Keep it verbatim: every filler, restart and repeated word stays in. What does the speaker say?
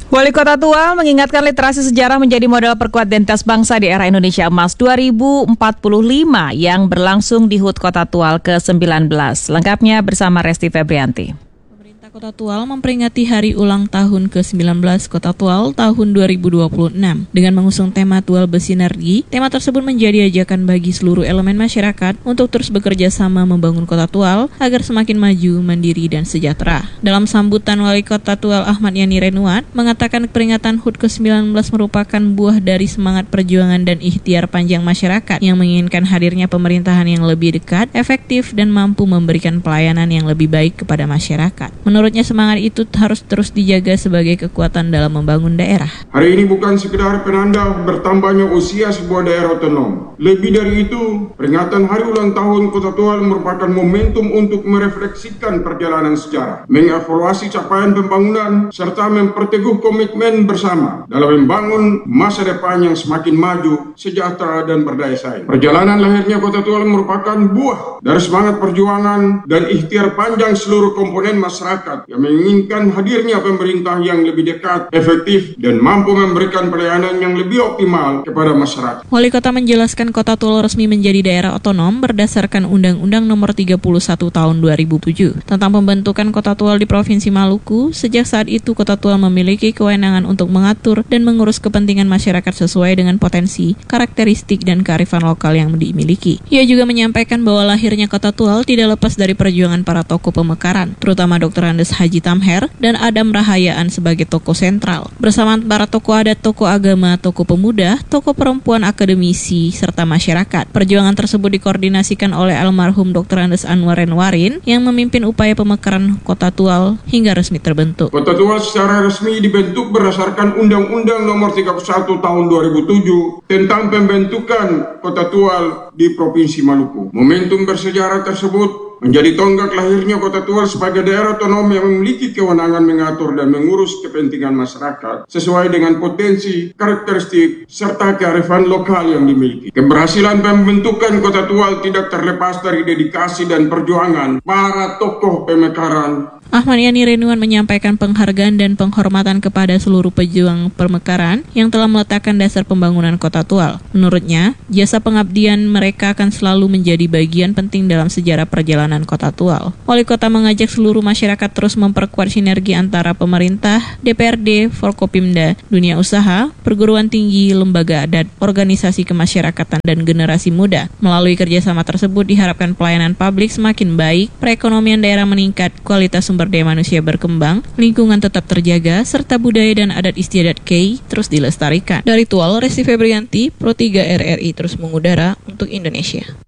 Wali Kota Tual mengingatkan literasi sejarah menjadi modal perkuat identitas bangsa di era Indonesia Emas dua ribu empat puluh lima yang berlangsung di H U T Kota Tual ke sembilan belas. Lengkapnya bersama Resti Febrianti. Kota Tual memperingati hari ulang tahun ke sembilan belas Kota Tual tahun dua ribu dua puluh enam. Dengan mengusung tema Tual Bersinergi, tema tersebut menjadi ajakan bagi seluruh elemen masyarakat untuk terus bekerja sama membangun Kota Tual agar semakin maju, mandiri, dan sejahtera. Dalam sambutan, Wali Kota Tual Ahmad Yani Renuat mengatakan peringatan H U T ke sembilan belas merupakan buah dari semangat perjuangan dan ikhtiar panjang masyarakat yang menginginkan hadirnya pemerintahan yang lebih dekat, efektif, dan mampu memberikan pelayanan yang lebih baik kepada masyarakat. Menurutnya semangat itu harus terus dijaga sebagai kekuatan dalam membangun daerah. Hari ini bukan sekedar penanda bertambahnya usia sebuah daerah otonom. Lebih dari itu, peringatan hari ulang tahun Kota Tual merupakan momentum untuk merefleksikan perjalanan sejarah, mengevaluasi capaian pembangunan, serta memperteguh komitmen bersama dalam membangun masa depan yang semakin maju, sejahtera, dan berdaya saing. Perjalanan lahirnya Kota Tual merupakan buah dari semangat perjuangan dan ikhtiar panjang seluruh komponen masyarakat yang menginginkan hadirnya pemerintah yang lebih dekat, efektif, dan mampu memberikan pelayanan yang lebih optimal kepada masyarakat. Wali Kota menjelaskan Kota Tual resmi menjadi daerah otonom berdasarkan Undang-Undang Nomor tiga puluh satu Tahun dua ribu tujuh tentang pembentukan Kota Tual di Provinsi Maluku. Sejak saat itu, Kota Tual memiliki kewenangan untuk mengatur dan mengurus kepentingan masyarakat sesuai dengan potensi, karakteristik, dan kearifan lokal yang dimiliki. Ia juga menyampaikan bahwa lahirnya Kota Tual tidak lepas dari perjuangan para tokoh pemekaran, terutama Doktor Andes Haji Tamher dan Adam Rahayaan sebagai tokoh sentral. Bersama para tokoh adat, tokoh agama, tokoh pemuda, tokoh perempuan, akademisi, serta masyarakat. Perjuangan tersebut dikoordinasikan oleh almarhum Doktor Andes Anwar Renwarin yang memimpin upaya pemekaran Kota Tual hingga resmi terbentuk. Kota Tual secara resmi dibentuk berdasarkan Undang-Undang Nomor tiga puluh satu Tahun dua ribu tujuh tentang pembentukan Kota Tual di Provinsi Maluku. Momentum bersejarah tersebut menjadi tonggak lahirnya Kota Tual sebagai daerah otonom yang memiliki kewenangan mengatur dan mengurus kepentingan masyarakat sesuai dengan potensi, karakteristik, serta kearifan lokal yang dimiliki. Keberhasilan pembentukan Kota Tual tidak terlepas dari dedikasi dan perjuangan para tokoh pemekaran. Ahmad Yani Renuan menyampaikan penghargaan dan penghormatan kepada seluruh pejuang pemekaran yang telah meletakkan dasar pembangunan Kota Tual. Menurutnya, jasa pengabdian mereka akan selalu menjadi bagian penting dalam sejarah perjalanan Kota Tual. Wali Kota mengajak seluruh masyarakat terus memperkuat sinergi antara pemerintah, D P R D, Forkopimda, dunia usaha, perguruan tinggi, lembaga adat, organisasi kemasyarakatan, dan generasi muda. Melalui kerjasama tersebut diharapkan pelayanan publik semakin baik, perekonomian daerah meningkat, kualitas sumber sumber daya manusia berkembang, lingkungan tetap terjaga, serta budaya dan adat istiadat Kei terus dilestarikan. Dari Tual, Resti Febrianti, Pro tiga R R I terus mengudara untuk Indonesia.